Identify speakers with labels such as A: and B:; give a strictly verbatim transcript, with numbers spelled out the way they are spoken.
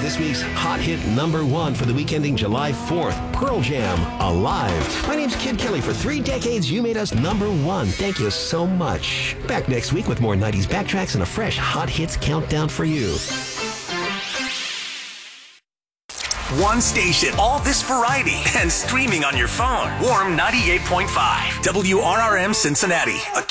A: this week's hot hit number one for the week ending July fourth, Pearl Jam, Alive. My name's Kid Kelly. For three decades, you made us number one. Thank you so much. Back next week with more nineties backtracks and a fresh hot hits countdown for you.
B: One station, all this variety, and streaming on your phone. Warm ninety-eight point five, W R R M Cincinnati.